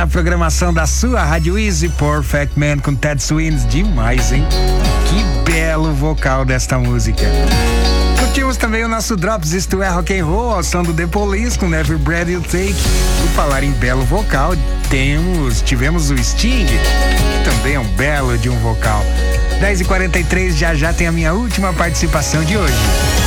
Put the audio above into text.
A programação da sua Rádio Easy, Perfect Man com Ted Swings, demais, hein? Que belo vocal desta música. Curtimos também o nosso Drops, isto é rock and roll, ao som do The Police com Never Breath You Take. Por falar em belo vocal, tivemos o Sting, que também é um belo de um vocal. 10h43, já tem a minha última participação de hoje.